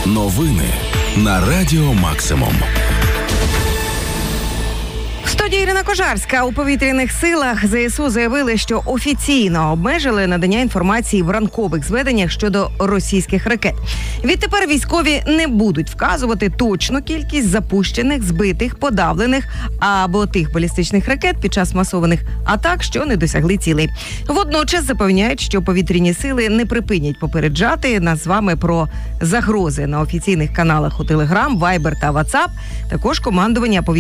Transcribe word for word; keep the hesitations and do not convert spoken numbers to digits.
Новини на Радіо Максимум. В студії Ірина Кожарська. У повітряних силах ЗСУ заявили, що офіційно обмежили надання інформації в ранкових зведеннях щодо російських ракет. Відтепер військові не будуть вказувати точну кількість запущених, збитих, подавлених або тих балістичних ракет під час масованих атак, що не досягли цілей. Водночас запевняють, що повітряні сили не припинять попереджати нас з вами про загрози на офіційних каналах у Телеграм, Вайбер та Ватсап. Також командування повітряних